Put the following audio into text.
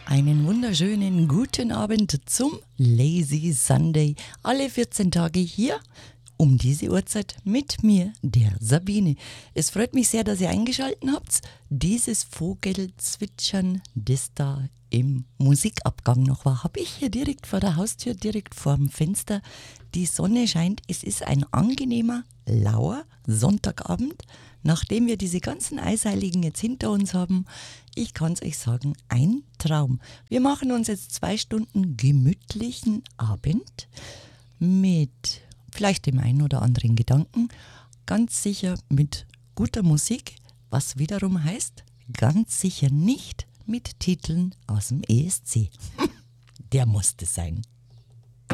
Einen wunderschönen guten Abend zum Lazy Sunday. Alle 14 Tage hier um diese Uhrzeit mit mir, der Sabine. Es freut mich sehr, dass ihr eingeschaltet habt. Dieses Vogelzwitschern, das da im Musikabgang noch war, habe ich hier direkt vor der Haustür, direkt vor dem Fenster. Die Sonne scheint. Es ist ein angenehmer, lauer Sonntagabend. Nachdem wir diese ganzen Eisheiligen jetzt hinter uns haben, ich kann es euch sagen, ein Traum. Wir machen uns jetzt 2 Stunden gemütlichen Abend mit vielleicht dem einen oder anderen Gedanken, ganz sicher mit guter Musik, was wiederum heißt, ganz sicher nicht mit Titeln aus dem ESC. Der musste sein.